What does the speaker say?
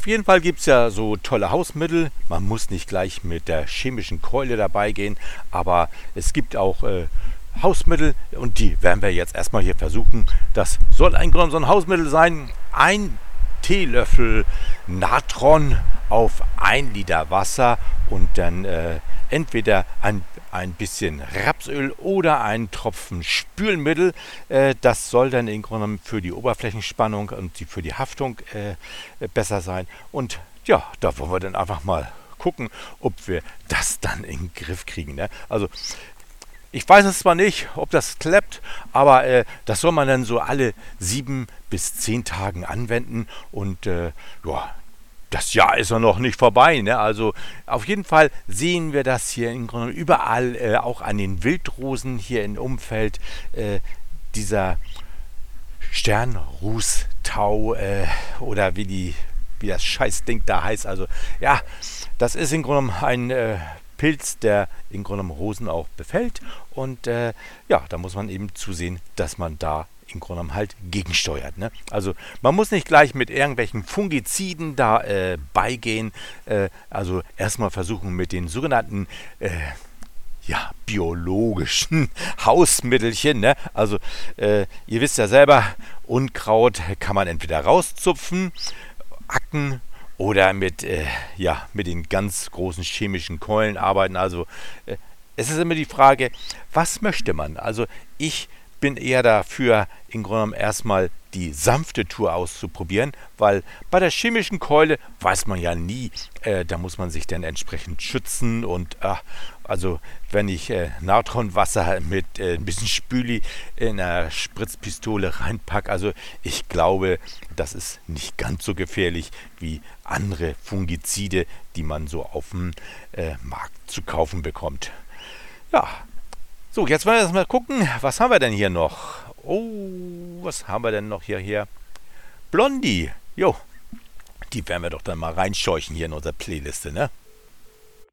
jeden Fall gibt es ja so tolle Hausmittel. Man muss nicht gleich mit der chemischen Keule dabei gehen, aber es gibt auch Hausmittel und die werden wir jetzt erstmal hier versuchen. Das soll ein Grunde so ein Hausmittel sein. Ein Teelöffel Natron auf 1 Liter Wasser und dann entweder ein bisschen Rapsöl oder ein Tropfen Spülmittel. Das soll dann im Grunde genommen für die Oberflächenspannung und für die Haftung besser sein. Und ja, da wollen wir dann einfach mal gucken, ob wir das dann in den Griff kriegen. Ne? Also ich weiß es zwar nicht, ob das klappt, aber das soll man dann so alle 7 bis 10 Tagen anwenden und ja, das Jahr ist ja noch nicht vorbei. Ne? Also auf jeden Fall sehen wir das hier im Grunde überall, auch an den Wildrosen hier im Umfeld, dieser Sternrußtau oder wie das Scheißding da heißt. Also ja, das ist im Grunde ein Pilz, der im Grunde Rosen auch befällt. Und ja, da muss man eben zusehen, dass man da im Grunde halt gegensteuert. Ne? Also man muss nicht gleich mit irgendwelchen Fungiziden da beigehen. Also erstmal versuchen mit den sogenannten ja, biologischen Hausmittelchen. Ne? Also ihr wisst ja selber, Unkraut kann man entweder rauszupfen, Acken oder mit den ganz großen chemischen Keulen arbeiten. Also es ist immer die Frage, was möchte man? Also ich bin eher dafür, im Grunde genommen erstmal die sanfte Tour auszuprobieren, weil bei der chemischen Keule weiß man ja nie, da muss man sich dann entsprechend schützen und also wenn ich Natronwasser mit ein bisschen Spüli in einer Spritzpistole reinpacke, also ich glaube, das ist nicht ganz so gefährlich wie andere Fungizide, die man so auf dem Markt zu kaufen bekommt. Ja, so, jetzt wollen wir erstmal gucken, was haben wir denn hier noch? Oh, was haben wir denn noch hier? Blondie, jo, die werden wir doch dann mal reinscheuchen hier in unserer Playliste, ne?